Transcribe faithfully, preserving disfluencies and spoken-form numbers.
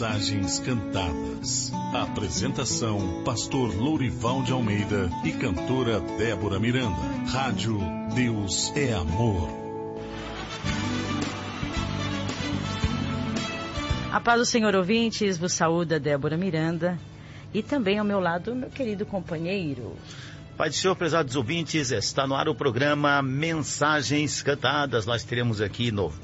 Mensagens cantadas. Apresentação: Pastor Lourival de Almeida e cantora Débora Miranda. Rádio Deus é Amor. A paz do Senhor, ouvintes, vos saúda Débora Miranda e também ao meu lado meu querido companheiro. Pai do Senhor, prezados ouvintes, está no ar o programa Mensagens Cantadas. Nós teremos aqui no